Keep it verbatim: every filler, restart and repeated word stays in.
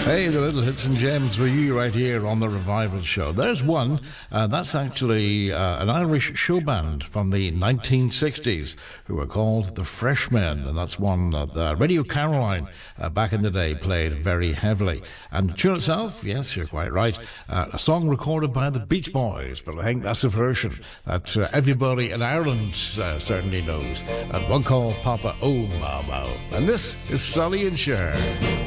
Hey, the little hits and gems for you right here on the Revival Show. There's one, uh, that's actually uh, an Irish show band from the nineteen sixties who were called the Freshmen, and that's one that uh, Radio Caroline uh, back in the day played very heavily. And the tune itself, yes, you're quite right, uh, a song recorded by the Beach Boys, but I think that's a version that uh, everybody in Ireland uh, certainly knows, and one called Papa Oh Mama. And this is Solly and Cher.